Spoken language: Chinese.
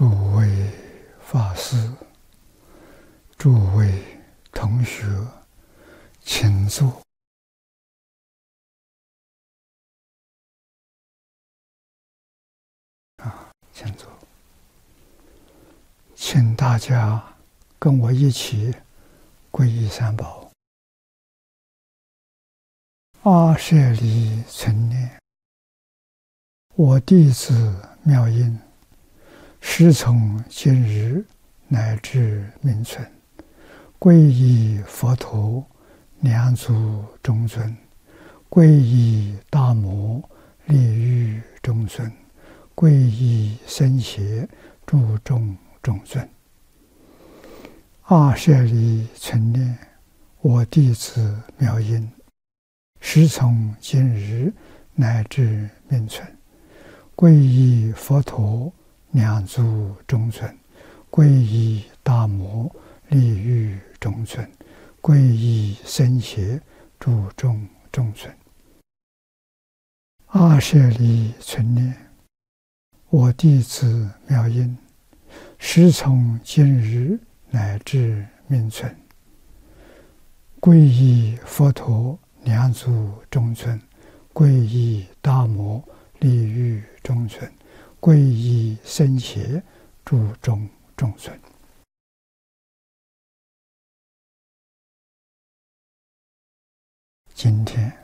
诸位法师、诸位同学，请坐。请坐。请大家跟我一起皈依三宝。阿舍离存念，我弟子妙音，师从今日乃至命存，皈依佛陀，两足中尊；皈依大摩，利欲中尊；皈依僧伽，注重中尊。阿舍离存念，我弟子妙音，师从今日乃至命存，皈依佛陀，两足中尊；皈依大摩，利欲中尊；皈依僧伽，注重中尊。阿舍离存念，我弟子妙音，师从今日乃至命存，皈依佛陀，两足中尊；皈依大摩，利欲中尊；皈依僧伽，注重中尊。今天